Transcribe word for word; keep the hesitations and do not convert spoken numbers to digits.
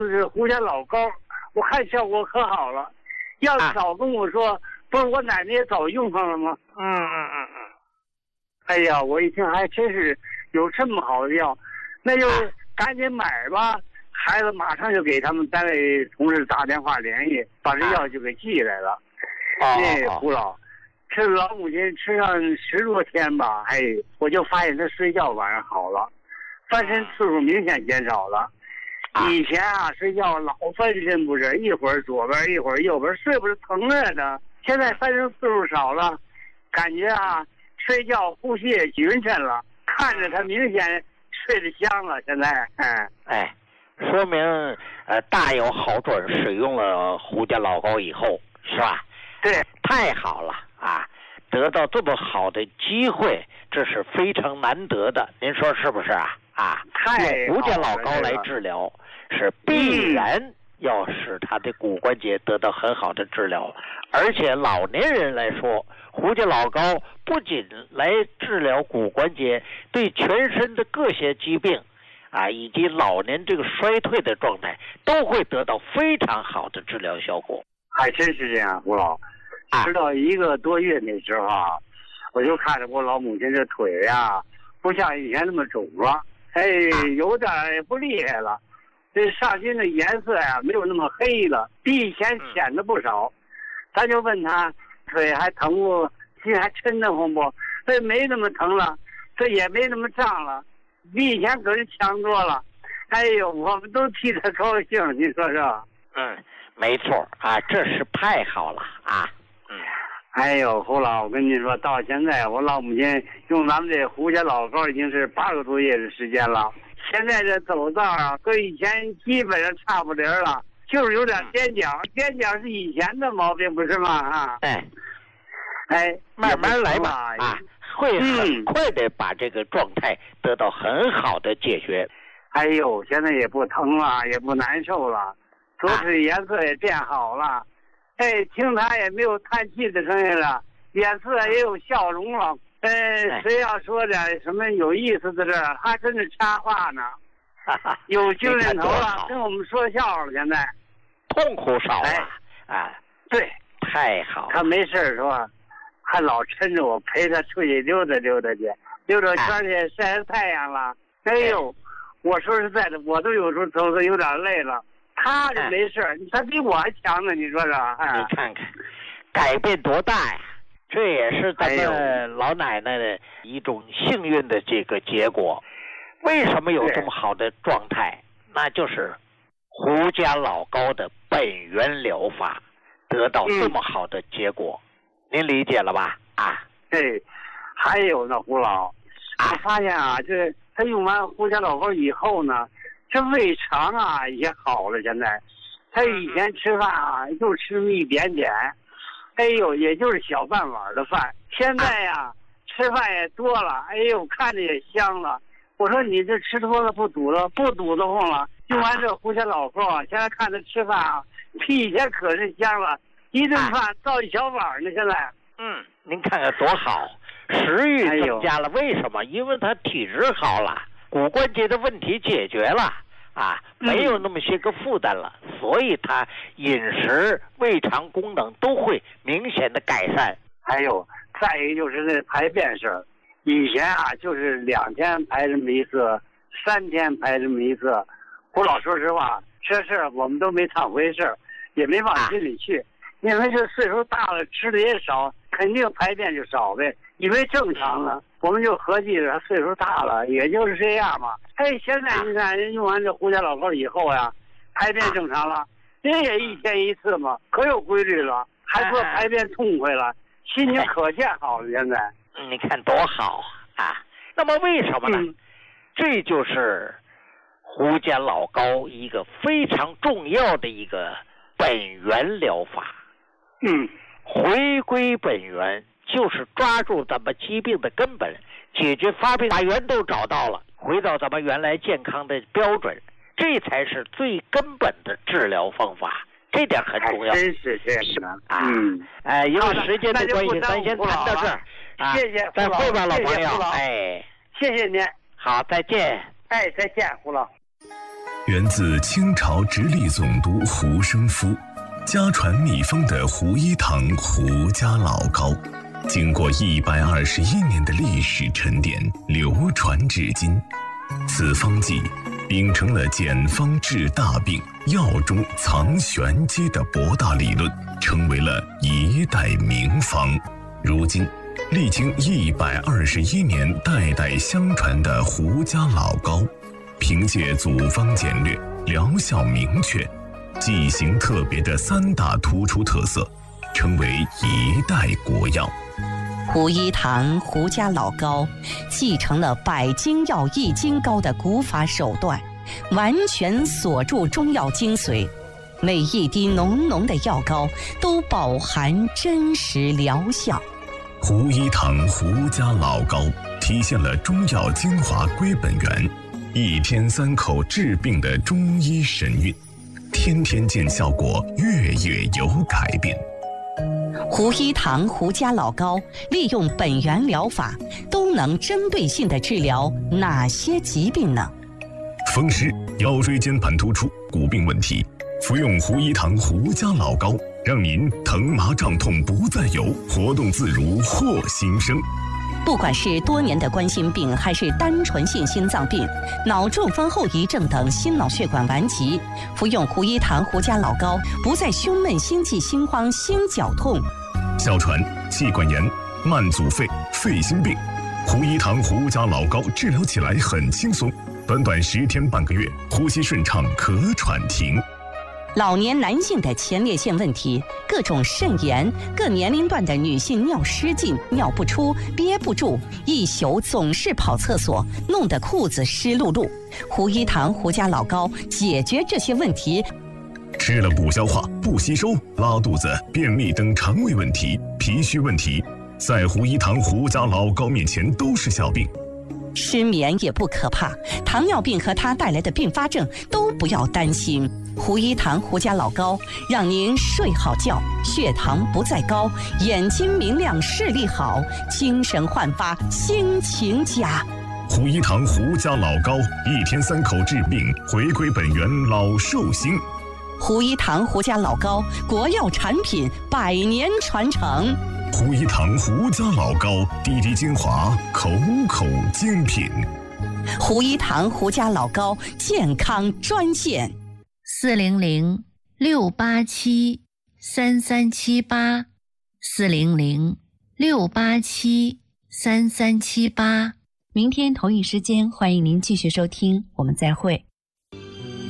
就是胡家老膏，我看效果可好了。要早跟我说，啊、不是我奶奶也早用上了吗？ 嗯嗯嗯嗯。 哎呀，我一听还真是有这么好的药，那就赶紧买吧。孩子马上就给他们单位同事打电话联系，把这药就给寄来了。那胡老，这老母亲吃上十多天吧，哎，我就发现她睡觉晚上好了，翻身次数明显减少了。以前啊，睡觉老翻身不是，一会儿左边一会儿右边，睡不是疼着呢。现在翻身次数少了，感觉啊，睡觉呼吸也匀称了，看着他明显睡得香了。现在，哎哎，说明呃大有好转。使用了胡家老膏以后，是吧？ 对， 太好了啊！得到这么好的机会，这是非常难得的。您说是不是啊？啊，用胡家老膏来治疗，是必然要使他的骨关节得到很好的治疗。而且老年人来说，胡家老膏不仅来治疗骨关节，对全身的各些疾病啊，以及老年这个衰退的状态，都会得到非常好的治疗效果。 还真是这样，胡老。直到一个多月那时候啊，我就看着我老母亲这腿呀，不像以前那么肿了，哎，有点不厉害了。这上筋的颜色呀，没有那么黑了，比以前浅了不少。咱就问他，腿还疼不？心还抻得慌不？这没那么疼了，这也没那么胀了，比以前可是强多了。哎呦，我们都替他高兴，你说说？ 嗯，没错啊，这是太好了啊。 哎呦，胡老，我跟你说，到现在我老母亲用咱们这胡家老膏已经是八个多月的时间了。现在这走道啊，跟以前基本上差不离了，就是有点踮脚。踮脚是以前的毛病，不是吗？啊， 哎， 哎， 慢慢来吧，啊，会很快的把这个状态得到很好的解决。 哎呦，现在也不疼了，也不难受了，左腿颜色也变好了。哎，听他也没有叹气的声音了，脸色也有笑容了。呃，谁要说点什么有意思的事儿，还真是插话呢。有精神头了，跟我们说笑话了。现在痛苦少了，哎，啊， 对， 太好了。 他没事儿说，还老抻着我陪他出去溜达溜达去，溜达圈去晒晒太阳了。哎呦，我说实在的，我都有时候走的有点累了。他就没事，他比我还强呢，你说说？哎， 你看看，改变多大呀！这也是咱们老奶奶的一种幸运的这个结果。为什么有这么好的状态？那就是胡家老膏的本源疗法得到这么好的结果，嗯、您理解了吧？啊， 对，还有呢，胡老，我发现啊，这他用完胡家老膏以后呢。这胃肠啊也好了，现在他以前吃饭啊就吃那么一点点，哎呦，也就是小半碗的饭。现在呀、啊、吃饭也多了，哎呦，看着也香了。我说你这吃多了不堵了，不堵得慌了。用完这胡家老膏啊，现在看他吃饭啊，比以前可是香了，一顿饭倒一小碗呢。现在， 嗯，您看看多好，食欲增加了。为什么？因为他体质好了。骨关节的问题解决了啊，没有那么些个负担了，嗯、所以他饮食、胃肠功能都会明显的改善。 还有，再一个就是那排便事儿，以前啊就是两天排这么一次，三天排这么一次。我老说实话，这事儿我们都没当回事儿，也没往心里去，啊、因为这岁数大了，吃的也少，肯定排便就少呗，以为正常了。我们就合计着岁数大了，也就是这样嘛。哎，现在你看人用完这胡家老膏以后呀，排便正常了，人也一天一次嘛，可有规律了，还说排便痛快了，心情可见好了。现在， 你看多好啊！那么为什么呢？嗯、这就是胡家老膏一个非常重要的一个本源疗法。 嗯， 回归本源。就是抓住咱们疾病的根本，解决发病，把源头找到了，回到咱们原来健康的标准，这才是最根本的治疗方法，这点很重要。 真是这样的啊！嗯，哎，因为时间的关系，咱先谈到这儿。 啊、谢谢， 再会吧，老朋友。 哎，谢谢您。 好，再见。 哎，再见，胡老。 源自清朝直隶总督胡生夫，家传秘方的胡一堂胡家老膏，经过一百二十一年的历史沉淀，流传至今。此方剂秉承了简方治大病、药中藏玄机的博大理论，成为了一代名方。如今历经一百二十一年代代相传的胡家老膏，凭借组方简略、疗效明确、剂型特别的三大突出特色，成为一代国药。 胡一堂胡家老膏继承了百金药易筋膏的古法手段，完全锁住中药精髓，每一滴浓浓的药膏都饱含真实疗效。 胡一堂胡家老膏体现了中药精华归本源，一天三口治病的中医神韵，天天见效果，月月有改变。 胡一堂胡家老膏利用本源疗法，都能针对性地治疗哪些疾病呢？ 风湿、腰椎间盘突出、骨病问题，服用胡一堂胡家老膏，让您疼麻胀痛不再有，活动自如获新生。 不管是多年的冠心病，还是单纯性心脏病、脑中风后遗症等心脑血管顽疾，服用胡一堂胡家老膏，不再胸闷、心悸、心慌、心绞痛。 哮喘、气管炎、慢阻肺、肺心病，胡一堂胡家老膏治疗起来很轻松，短短十天半个月，呼吸顺畅，咳喘停。 老年男性的前列腺问题，各种肾炎，各年龄段的女性尿失禁、尿不出、憋不住，一宿总是跑厕所，弄得裤子湿漉漉。胡一堂胡家老膏解决这些问题。 吃了不消化、不吸收、拉肚子、便秘等肠胃问题、脾虚问题，在胡一堂胡家老膏面前都是小病。 失眠也不可怕，糖尿病和它带来的并发症都不要担心。胡一堂胡家老膏让您睡好觉，血糖不再高，眼睛明亮，视力好，精神焕发，心情佳。 胡一堂胡家老膏，一天三口治病，回归本源，老寿星。 胡一堂胡家老膏，国药产品，百年传承。 胡一堂胡家老膏，滴滴精华，口口精品。 胡一堂胡家老膏，健康专线。 四零零六八七三三七八，四零零六八七三三七八。 明天同一时间，欢迎您继续收听，我们再会。